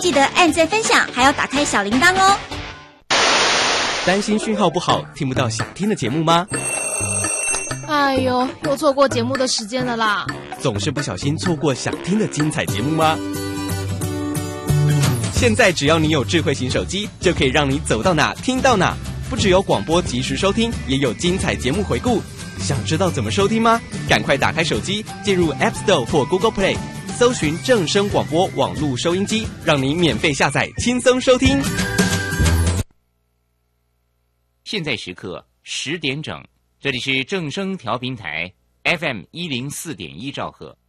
记得按赞分享，还要打开小铃铛哦。 担心讯号不好，听不到想听的节目吗？ 哎呦，又错过节目的时间了啦！ 总是不小心错过想听的精彩节目吗？现在只要你有智慧型手机，就可以让你走到哪听到哪。不只有广播及时收听，也有精彩节目回顾。想知道怎么收听吗？赶快打开手机，进入 App Store 或 Google Play， 搜寻正声广播网络收音机，让你免费下载，轻松收听。 现在时刻10点整，这里是正声调频台 FM104.1兆赫。